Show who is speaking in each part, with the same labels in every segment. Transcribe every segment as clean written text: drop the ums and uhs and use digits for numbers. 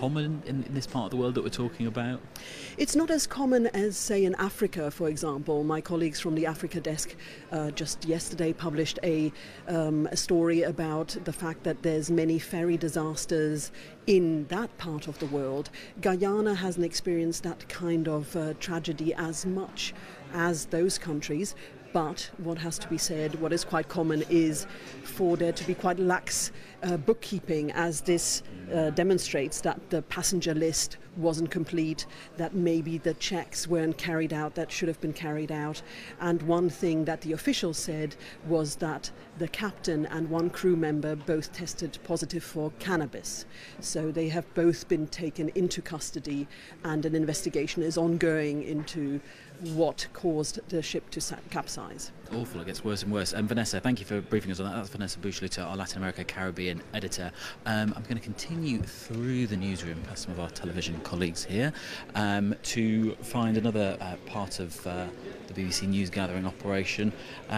Speaker 1: common in this part of the world that we're talking about?
Speaker 2: It's not as common as, say, in Africa, for example. My colleagues from the Africa desk just yesterday published a story about the fact that there's many ferry disasters in that part of the world. Guyana hasn't experienced that kind of tragedy as much as those countries. But what has to be said, what is quite common is for there to be quite lax bookkeeping, as this demonstrates that the passenger list wasn't complete, that maybe the checks weren't carried out that should have been carried out. And one thing that the officials said was that the captain and one crew member both tested positive for cannabis. So they have both been taken into custody, and an investigation is ongoing into what caused the ship to capsize.
Speaker 1: Awful, it gets worse and worse. Vanessa, thank you for briefing us on that. That's Vanessa Bushluter, our Latin America Caribbean editor. I'm going to continue through the newsroom past some of our television colleagues here to find another part of the BBC News gathering operation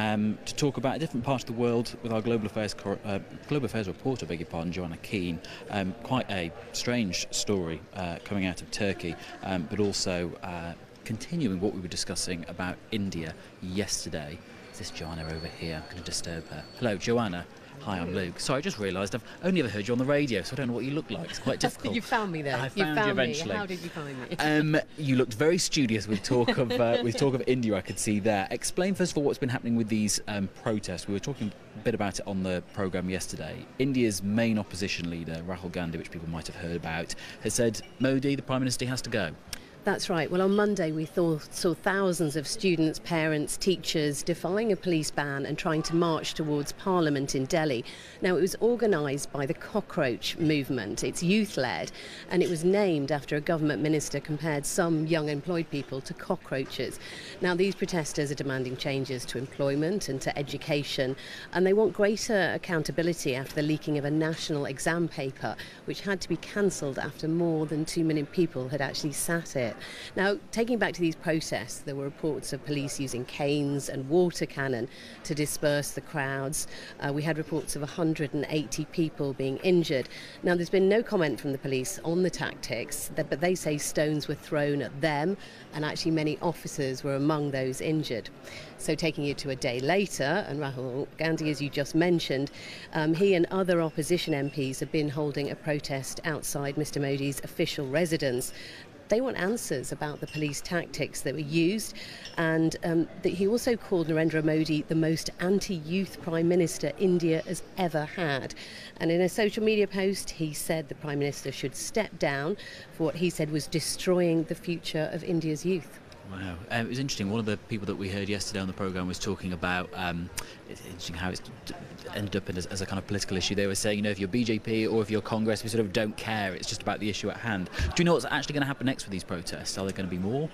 Speaker 1: to talk about a different part of the world with our Global Affairs reporter, Joanna Keane. Quite a strange story coming out of Turkey, but also continuing what we were discussing about India yesterday. Is this Joanna over here? I'm going to disturb her. Hello, Joanna. Hi, I'm Luke. Sorry, I just realised I've only ever heard you on the radio, so I don't know what you look like. It's quite difficult.
Speaker 3: You found me there.
Speaker 1: I found you eventually.
Speaker 3: How did you find me?
Speaker 1: You looked very studious with talk of India. I could see there. Explain first of all what's been happening with these protests. We were talking a bit about it on the programme yesterday. India's main opposition leader, Rahul Gandhi, which people might have heard about, has said Modi, the Prime Minister, has to go.
Speaker 3: That's right. Well, on Monday we saw thousands of students, parents, teachers defying a police ban and trying to march towards Parliament in Delhi. Now, it was organised by the Cockroach Movement. It's youth-led, and it was named after a government minister compared some young employed people to cockroaches. Now, these protesters are demanding changes to employment and to education, and they want greater accountability after the leaking of a national exam paper, which had to be cancelled after more than 2 million people had actually sat it. Now, taking back to these protests, there were reports of police using canes and water cannon to disperse the crowds. We had reports of 180 people being injured. Now, there's been no comment from the police on the tactics, but they say stones were thrown at them, and actually many officers were among those injured. So taking you to a day later, and Rahul Gandhi, as you just mentioned, he and other opposition MPs have been holding a protest outside Mr Modi's official residence. They want answers about the police tactics that were used, and that he also called Narendra Modi the most anti-youth Prime Minister India has ever had. And in a social media post, he said the Prime Minister should step down for what he said was destroying the future of India's youth.
Speaker 1: Wow. It was interesting. One of the people that we heard yesterday on the programme was talking about it's interesting how it's ended up as a kind of political issue. They were saying, if you're BJP or if you're Congress, we sort of don't care. It's just about the issue at hand. Do you know what's actually going to happen next with these protests? Are there going to be more?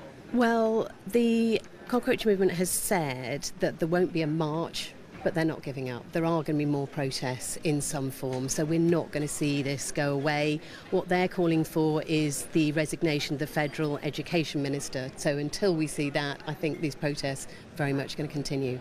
Speaker 3: Well, the Cockroach Movement has said that there won't be a march, but they're not giving up. There are going to be more protests in some form, so we're not going to see this go away. What they're calling for is the resignation of the Federal Education Minister. So until we see that, I think these protests are very much going to continue.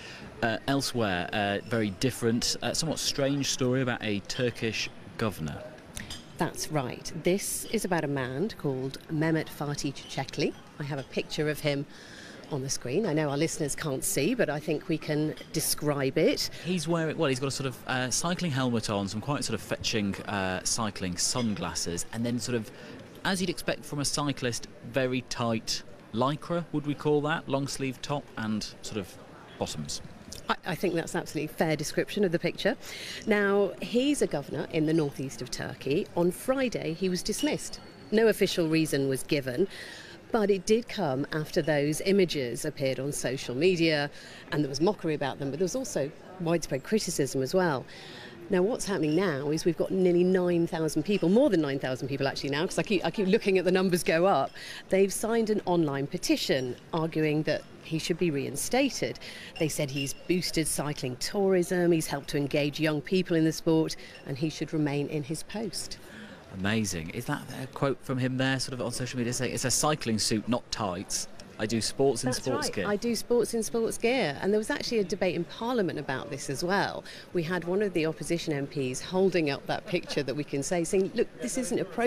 Speaker 1: Elsewhere, very different, somewhat strange story about a Turkish governor.
Speaker 3: That's right. This is about a man called Mehmet Fatih Çiçekli. I have a picture of him on the screen. I know our listeners can't see, but I think we can describe it.
Speaker 1: He's wearing, he's got a sort of cycling helmet on, some quite sort of fetching cycling sunglasses, and then sort of, as you'd expect from a cyclist, very tight lycra, would we call that? Long sleeve top and sort of bottoms.
Speaker 3: I think that's an absolutely fair description of the picture. Now, he's a governor in the northeast of Turkey. On Friday, he was dismissed. No official reason was given. But it did come after those images appeared on social media, and there was mockery about them, but there was also widespread criticism as well. Now, what's happening now is we've got nearly 9,000 people, more than 9,000 people actually now, because I keep looking at the numbers go up. They've signed an online petition arguing that he should be reinstated. They said he's boosted cycling tourism, he's helped to engage young people in the sport, and he should remain in his post.
Speaker 1: Amazing. Is that a quote from him there, sort of on social media, saying it's a cycling suit, not tights? I do sports in sports gear.
Speaker 3: I do sports in sports gear. And there was actually a debate in Parliament about this as well. We had one of the opposition MPs holding up that picture that we can say, saying, look, this isn't a